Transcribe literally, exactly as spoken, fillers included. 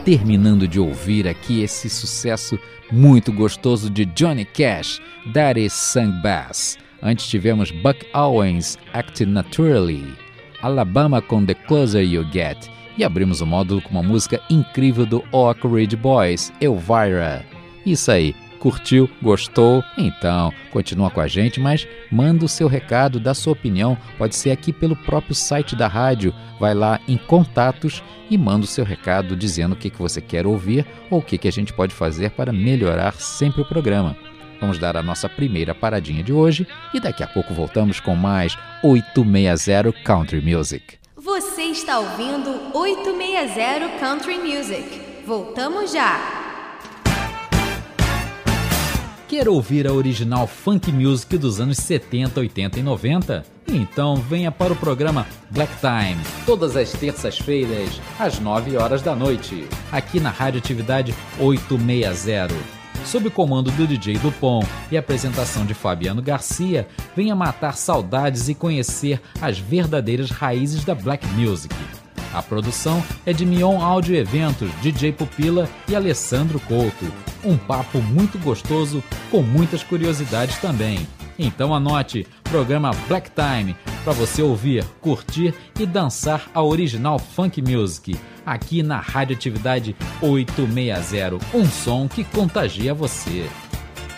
terminando de ouvir aqui esse sucesso muito gostoso de Johnny Cash, Daddy Sung Bass. Antes tivemos Buck Owens, Acting Naturally, Alabama com The Closer You Get, e abrimos o módulo com uma música incrível do Oak Ridge Boys, Elvira. Isso aí, curtiu, gostou? Então, continua com a gente, mas manda o seu recado, dá sua opinião, pode ser aqui pelo próprio site da rádio, vai lá em contatos e manda o seu recado dizendo o que, que você quer ouvir ou o que, que a gente pode fazer para melhorar sempre o programa. Vamos dar a nossa primeira paradinha de hoje e daqui a pouco voltamos com mais oito sessenta Country Music. Você está ouvindo oito sessenta Country Music. Voltamos já! Quer ouvir a original funk music dos anos setenta, oitenta e noventa? Então venha para o programa Black Time, todas as terças-feiras, às nove horas da noite, aqui na Radioatividade oito sessenta. Sob o comando do D J Dupont e apresentação de Fabiano Garcia, venha matar saudades e conhecer as verdadeiras raízes da Black Music. A produção é de Mion Áudio Eventos, D J Pupila e Alessandro Couto. Um papo muito gostoso, com muitas curiosidades também. Então anote, programa Black Time, para você ouvir, curtir e dançar a original funk music, aqui na Radioatividade oito sessenta, um som que contagia você.